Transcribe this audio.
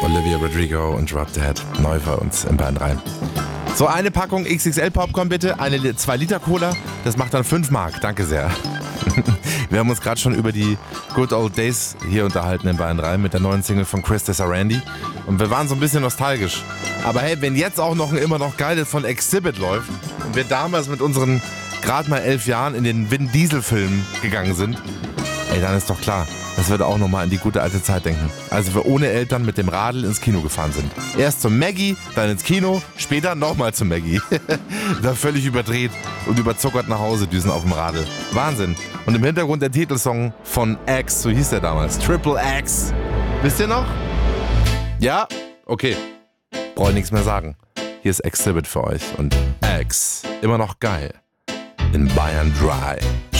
Olivia Rodrigo und Drop Dead. Neu bei uns in Bayern 3. So, eine Packung XXL Popcorn bitte, eine 2 Liter Cola, das macht dann 5 Mark, danke sehr. Wir haben uns gerade schon über die Good Old Days hier unterhalten in Bayern 3 mit der neuen Single von Chris Desarandi und wir waren so ein bisschen nostalgisch. Aber hey, wenn jetzt auch noch ein immer noch geiles von Exhibit läuft und wir damals mit unseren gerade mal 11 Jahren in den Vin Diesel Film gegangen sind, ey, dann ist doch klar, dass wir da auch nochmal an die gute alte Zeit denken. Als wir ohne Eltern mit dem Radl ins Kino gefahren sind. Erst zum Maggie, dann ins Kino, später nochmal zum Maggie. Da völlig überdreht und überzuckert nach Hause düsen auf dem Radl. Wahnsinn. Und im Hintergrund der Titelsong von X, so hieß der damals. Triple X. Wisst ihr noch? Ja? Okay. Brauche ich nichts mehr sagen. Hier ist Exhibit für euch und X. Immer noch geil. In Bayern 3.